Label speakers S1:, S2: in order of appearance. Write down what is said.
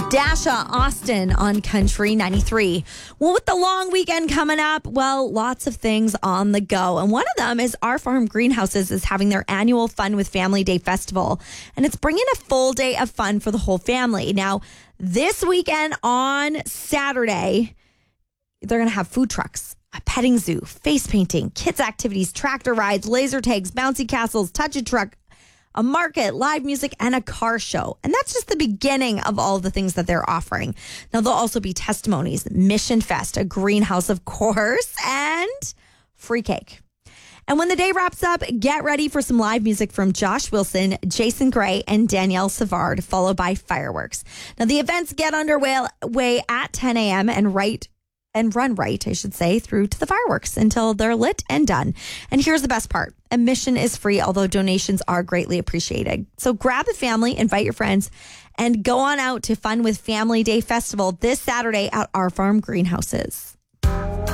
S1: Dasha Austin on Country 93. Well, with the long weekend coming up, well, lots of things on the go. And one of them is Our Farm Greenhouses is having their annual Fun with Family Day Festival. And it's bringing a full day of fun for the whole family. Now, this weekend on Saturday, they're going to have food trucks, a petting zoo, face painting, kids activities, tractor rides, laser tags, bouncy castles, touch-a-truck, a market, live music, and a car show. And that's just the beginning of all of the things that they're offering. Now, there'll also be testimonies, Mission Fest, a greenhouse, of course, and free cake. And when the day wraps up, get ready for some live music from Josh Wilson, Jason Gray, and Danielle Savard, followed by fireworks. Now, the events get underway at 10 a.m. and run right, through to the fireworks until they're lit and done. And here's the best part. Admission is free, although donations are greatly appreciated. So grab a family, invite your friends, and go on out to Fun with Family Day Festival this Saturday at Our Farm Greenhouses.